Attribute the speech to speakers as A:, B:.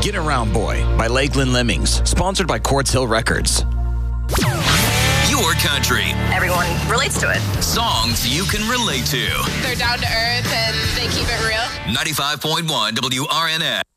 A: Get Around Boy by Lakeland Lemmings, sponsored by Quartz Hill Records.
B: Your country.
C: Everyone relates to it.
B: Songs you can relate to.
D: They're down to earth and they keep it real.
B: 95.1 WRNS.